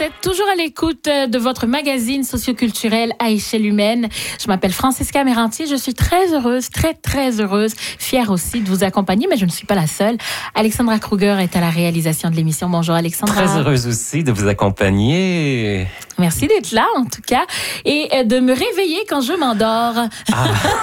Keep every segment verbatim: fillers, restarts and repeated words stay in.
êtes toujours à l'écoute de votre magazine socioculturel à échelle humaine. Je m'appelle Francisca Mérantier. Je suis très heureuse, très, très heureuse, fière aussi de vous accompagner, mais je ne suis pas la seule. Alexandra Kruger est à la réalisation de l'émission. Bonjour Alexandra. Très heureuse aussi de vous accompagner. Merci d'être là, en tout cas, et de me réveiller quand je m'endors. Ah.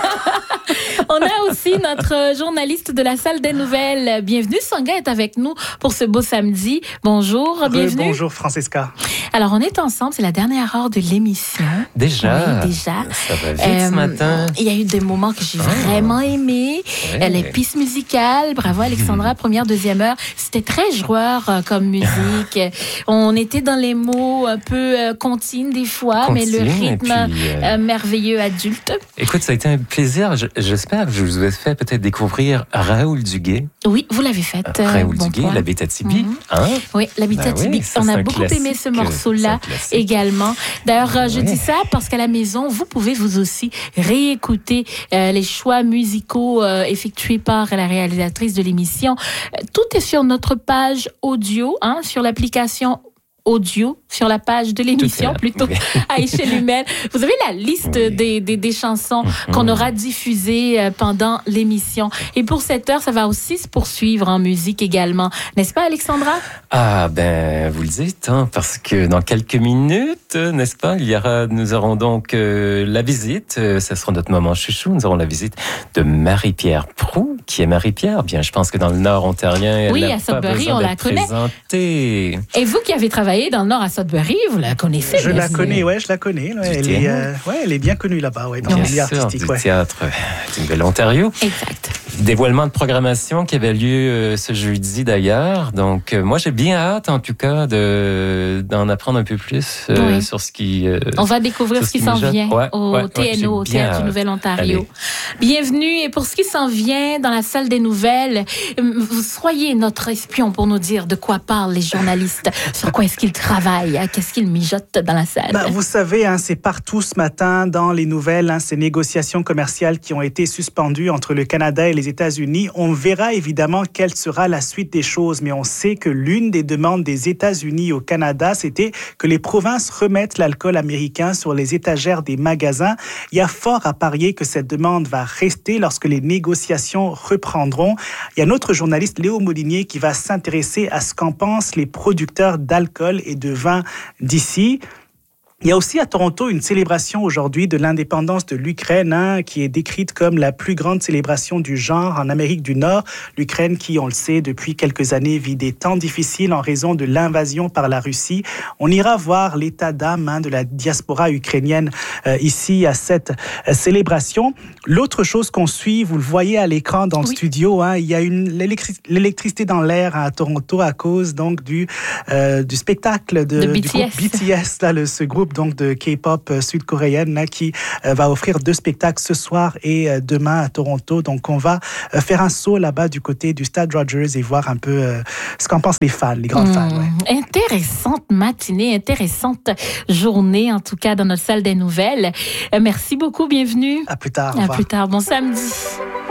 On a aussi notre journaliste de la salle des nouvelles. Bienvenue, Sangha est avec nous pour ce beau samedi. Bonjour, bienvenue. Bonjour, Francisca. Alors, on est ensemble, c'est la dernière heure de l'émission. Déjà? Oui, déjà. Ça va vite euh, ce matin. Il y a eu des moments que j'ai oh. vraiment aimés. Ouais. Les pistes musicales, bravo Alexandra, mmh. première, deuxième heure. C'était très joueur euh, comme musique. On était dans les mots un peu euh, comptines des fois, Contine, mais le rythme puis, euh... Euh, merveilleux adulte. Écoute, ça a été un plaisir. Je, j'espère que je vous ai fait peut-être découvrir Raoul Duguay. Oui, vous l'avez fait. Euh, Raoul bon Duguay, l'Abitibi. Mmh. Hein? Oui, l'Abitibi. Ben oui, on a beaucoup aimé ce morceau-là également. D'ailleurs, euh, je oui. dis ça parce qu'à la maison, vous pouvez vous aussi réécouter euh, les choix musicaux euh, effectués par la réalisatrice de l'émission. Tout est sur notre page audio, hein, sur l'application audio sur la page de l'émission, plutôt oui. à échelle humaine. Vous avez la liste oui. des, des, des chansons mm-hmm. qu'on aura diffusées pendant l'émission. Et pour cette heure, ça va aussi se poursuivre en musique également. N'est-ce pas, Alexandra? Ah, ben, vous le dites, hein, parce que dans quelques minutes, n'est-ce pas, il y aura, nous aurons donc euh, la visite, euh, ce sera notre moment chouchou, nous aurons la visite de Marie-Pierre Proulx. Qui est Marie-Pierre? Bien, je pense que dans le Nord ontarien, oui, elle à Sudbury, on la connaît. Présentée. Et vous qui avez travaillé dans le Nord à Sudbury, vous la connaissez? Je la connais, ouais, je la connais. Ouais, elle, est, euh, ouais, elle est bien connue là-bas, ouais, dans le milieu artistique. Du ouais. théâtre du Nouvelle-Ontario. Exact. Dévoilement de programmation qui avait lieu euh, ce jeudi d'ailleurs. Donc, euh, moi, j'ai bien hâte, en tout cas, de, d'en apprendre un peu plus euh, oui. sur ce qui... Euh, On va découvrir ce qui, qui s'en vient ouais, au ouais, T N O, ouais, au Théâtre du Nouvel-Ontario. Bienvenue. Et pour ce qui s'en vient dans la salle des nouvelles, vous soyez notre espion pour nous dire de quoi parlent les journalistes, sur quoi est-ce qu'ils travaillent, hein, qu'est-ce qu'ils mijotent dans la salle. Ben, vous savez, hein, c'est partout ce matin dans les nouvelles, hein, ces négociations commerciales qui ont été suspendues entre le Canada et les États-Unis. On verra évidemment quelle sera la suite des choses, mais on sait que l'une des demandes des États-Unis au Canada, c'était que les provinces remettent l'alcool américain sur les étagères des magasins. Il y a fort à parier que cette demande va rester lorsque les négociations reprendront. Il y a notre journaliste Léo Molinier qui va s'intéresser à ce qu'en pensent les producteurs d'alcool et de vin d'ici. Il y a aussi à Toronto une célébration aujourd'hui de l'indépendance de l'Ukraine, hein, qui est décrite comme la plus grande célébration du genre en Amérique du Nord. L'Ukraine qui, on le sait, depuis quelques années vit des temps difficiles en raison de l'invasion par la Russie. On ira voir l'état d'âme hein, de la diaspora ukrainienne euh, ici à cette euh, célébration. L'autre chose qu'on suit, vous le voyez à l'écran dans le oui. studio, hein, il y a une, l'électri- l'électricité dans l'air hein, à Toronto à cause donc du, euh, du spectacle de, de du groupe B T S, là, le, ce groupe donc de K-pop sud-coréenne là, qui euh, va offrir deux spectacles ce soir et euh, demain à Toronto. Donc, on va euh, faire un saut là-bas du côté du Stade Rogers et voir un peu euh, ce qu'en pensent les fans, les grands mmh. fans. Ouais. Intéressante matinée, intéressante journée, en tout cas, dans notre salle des nouvelles. Euh, merci beaucoup, bienvenue. À plus tard. À plus tard, bon samedi.